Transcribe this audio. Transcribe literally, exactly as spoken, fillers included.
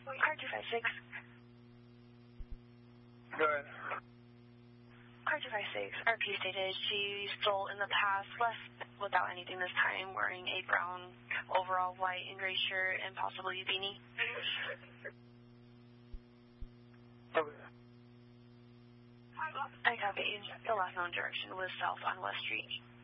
Car two five six. Go ahead. Car two five six, R P stated she stole in the past, left without anything this time, wearing a brown overall, white and gray shirt, and possibly a beanie. Okay. I copy. The last known direction was south on West Street.